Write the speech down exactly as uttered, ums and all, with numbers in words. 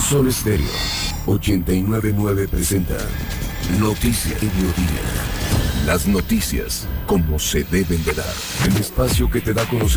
Sol Estéreo ochenta y nueve punto nueve presenta Noticias Mediodía. Las noticias como se deben de dar. El espacio que te da a conocer